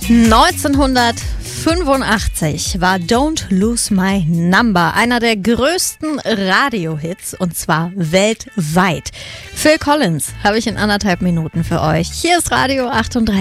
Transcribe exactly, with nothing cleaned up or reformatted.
neunzehnhundertfünfundachtzig war Don't Lose My Number einer der größten Radiohits, und zwar weltweit. Phil Collins habe ich in anderthalb Minuten für euch. Hier ist Radio achtunddreißig.